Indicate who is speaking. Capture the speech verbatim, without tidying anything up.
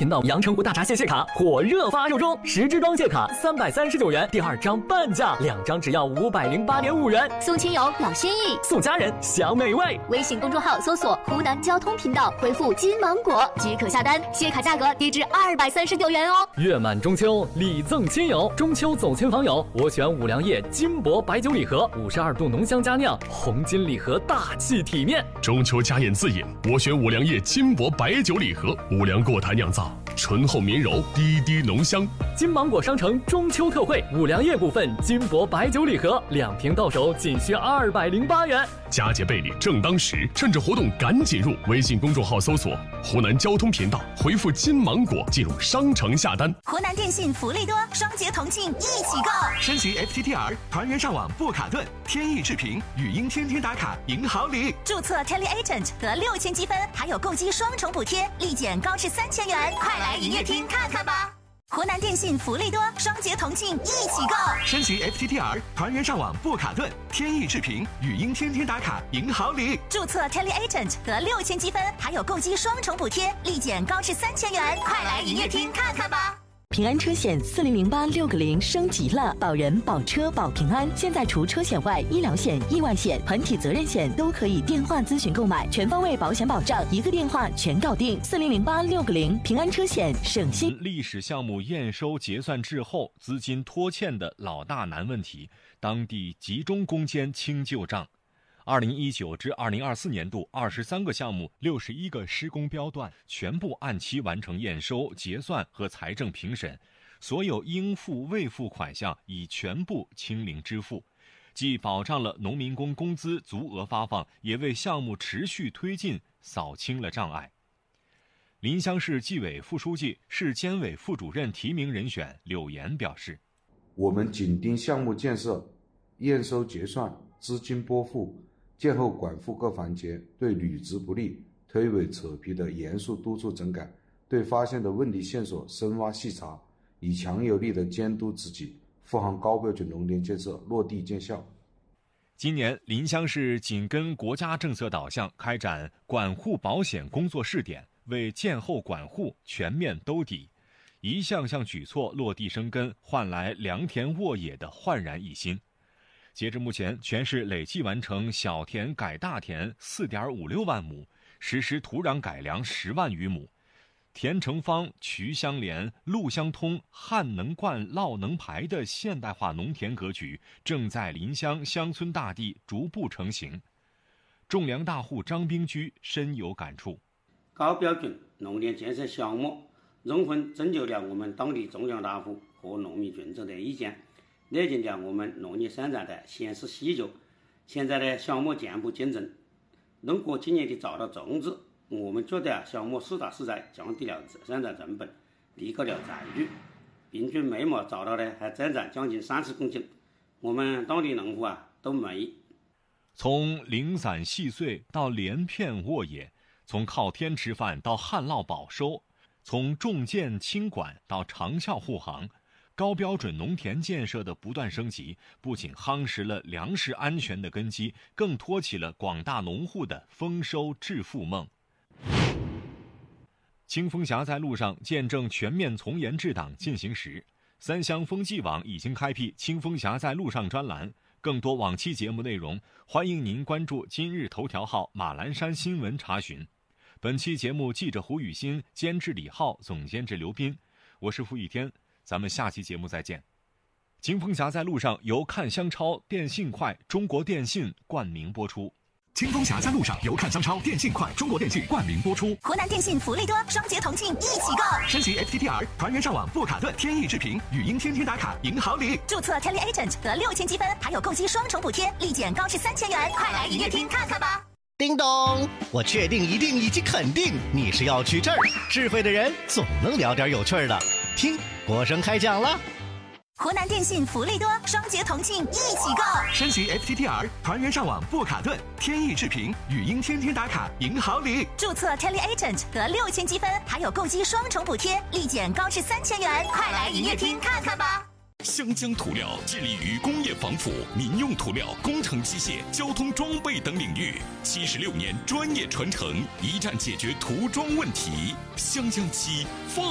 Speaker 1: 频道阳澄湖大闸蟹蟹卡火热发售中，十支装蟹卡三百三十九元，第二张半价，两张只要五百零八点五元。
Speaker 2: 送亲友老心意，
Speaker 1: 送家人享美味。
Speaker 2: 微信公众号搜索湖南交通频道，回复金芒果即可下单，蟹卡价格低至二百三十九元哦。
Speaker 1: 月满中秋礼赠亲友，中秋走亲访友，我选五粮液金箔白酒礼盒，五十二度浓香佳酿，红金礼盒大气体面。
Speaker 3: 中秋佳宴自饮，我选五粮液金箔白酒礼盒，五粮过台酿造，醇厚绵柔，滴滴浓香。
Speaker 1: 金芒果商城中秋特惠，五粮液股份金箔白酒礼盒，两瓶到手仅需二百零八元。
Speaker 3: 佳节备礼正当时，趁着活动赶紧入微信公众号搜索湖南交通频道，回复金芒果进入商城下单。
Speaker 4: 湖南电信福利多，双节同庆一起购，
Speaker 5: 升级 F T T R 团圆上网不卡顿，天翼视频语音天天打卡赢好礼，
Speaker 4: 注册 Tele Agent 得六千积分，还有购机双重补贴，立减高至三千元，快来营业厅看看吧。湖南电信福利多，双节同庆一起购，
Speaker 5: 升级 F T T R 团圆上网不卡顿，天翼视频语音天天打卡赢好礼，
Speaker 4: 注册 Tele Agent 得六千积分，还有购机双重补贴，立减高至三千元，快来营业厅看看吧。
Speaker 6: 平安车险四零零八六个零升级了，保人保车保平安。现在除车险外，医疗险、意外险、团体责任险都可以电话咨询购买，全方位保险保障，一个电话全搞定。四零零八六个零，平安车险，省心。
Speaker 7: 历史项目验收结算滞后、资金拖欠的老大难问题，当地集中攻坚清旧账。二零一九至二零二四年度二十三个项目、六十一个施工标段全部按期完成验收、结算和财政评审，所有应付未付款项已全部清零支付，既保障了农民工工资足额发放，也为项目持续推进扫清了障碍。临湘市纪委副书记、市监委副主任提名人选柳岩表示，
Speaker 8: 我们紧盯项目建设、验收结算、资金拨付、建后管付各环节，对履职不力、推诿扯皮的严肃督促整改，对发现的问题线索深挖细查，以强有力的监督自己富含高标准农田建设落地见效。
Speaker 7: 今年临湘市紧跟国家政策导向，开展管护保险工作试点，为建后管护全面兜底，一项项举措落地生根，换来良田沃野的焕然一新。截至目前，全市累计完成小田改大田 四点五六万亩，实施土壤改良十万余亩，田成方、渠相连、路相通、汉能灌、涝能排的现代化农田格局正在临湘乡村大地逐步成型。种粮大户张冰居深有感触，
Speaker 9: 高标准农田建设项目充分征求了我们当地种粮大户和农民群众的意见，了解了我们农业生产的现实需求。现在的项目渐步进程，通过今年的找到种子，我们觉得项目实打实在降低了生产成本，提高了产率，平均每亩找到的还增长将近三十公斤，我们当地农户啊都满意。
Speaker 7: 从零散细碎到连片沃野，从靠天吃饭到旱涝保收，从种建轻管到长效护航，高标准农田建设的不断升级，不仅夯实了粮食安全的根基，更托起了广大农户的丰收致富梦。清风峡在路上见证全面从严治党进行时，三湘风纪网已经开辟清风峡在路上专栏，更多往期节目内容，欢迎您关注今日头条号马栏山新闻查询。本期节目记者胡雨欣，监制李浩，总监制刘斌，我是付一天。咱们下期节目再见。清风峡在路上由看香超、电信快、中国电信冠名播出。
Speaker 5: 清风峡在路上由看香超、电信快、中国电信冠名播出。
Speaker 4: 湖南电信福利多，双节同庆一起购，
Speaker 5: 升级 F T T R 团圆上网不卡顿，天翼视频语音天天打卡赢好礼，
Speaker 4: 注册 Tele Agent 得六千积分，还有购机双重补贴，立减高至三千元，快来营业厅看看吧。
Speaker 10: 叮咚，我确定一定以及肯定你是要去这儿，智慧的人总能聊点有趣的。听国声开讲了。
Speaker 4: 湖南电信福利多，双节同庆一起购，
Speaker 5: 升级 F T T R 团圆上网不卡顿，天翼视频语音天天打卡赢好礼，
Speaker 4: 注册 Tele Agent 得六千积分，还有购机双重补贴，立减高至三千元，快来营业厅看看吧。
Speaker 3: 湘江涂料致力于工业防腐、民用涂料、工程机械、交通装备等领域，七十六年专业传承，一站解决涂装问题。湘江漆放